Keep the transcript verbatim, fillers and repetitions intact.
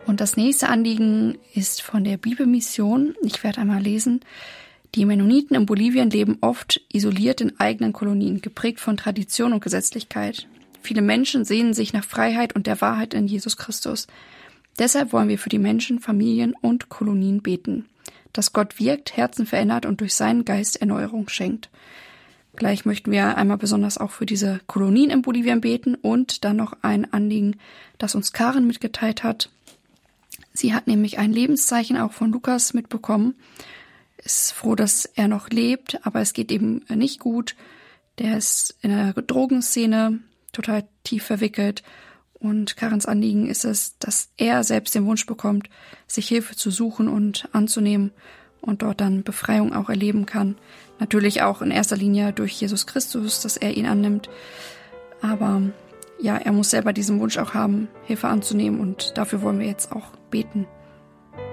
Und das nächste Anliegen ist von der Bibelmission. Ich werde einmal lesen. Die Mennoniten in Bolivien leben oft isoliert in eigenen Kolonien, geprägt von Tradition und Gesetzlichkeit. Viele Menschen sehnen sich nach Freiheit und der Wahrheit in Jesus Christus. Deshalb wollen wir für die Menschen, Familien und Kolonien beten, dass Gott wirkt, Herzen verändert und durch seinen Geist Erneuerung schenkt. Gleich möchten wir einmal besonders auch für diese Kolonien in Bolivien beten und dann noch ein Anliegen, das uns Karen mitgeteilt hat. Sie hat nämlich ein Lebenszeichen auch von Lukas mitbekommen. Ist froh, dass er noch lebt, aber es geht eben nicht gut. Der ist in der Drogenszene total tief verwickelt. Und Karens Anliegen ist es, dass er selbst den Wunsch bekommt, sich Hilfe zu suchen und anzunehmen und dort dann Befreiung auch erleben kann. Natürlich auch in erster Linie durch Jesus Christus, dass er ihn annimmt. Aber ja, er muss selber diesen Wunsch auch haben, Hilfe anzunehmen und dafür wollen wir jetzt auch beten.